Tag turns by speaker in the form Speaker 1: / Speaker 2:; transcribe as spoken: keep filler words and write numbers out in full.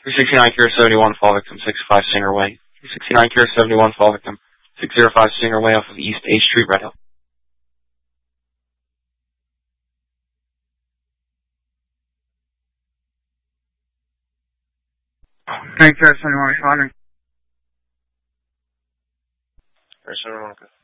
Speaker 1: three sixty-nine Care seventy-one, fall victim, six oh five Singer Way. three sixty-nine Care seventy-one, fall victim, six oh five Singer Way off of East eighth Street, Red Hill.
Speaker 2: Thank you, Care seventy-one, responding.
Speaker 1: Care seventy-one, okay.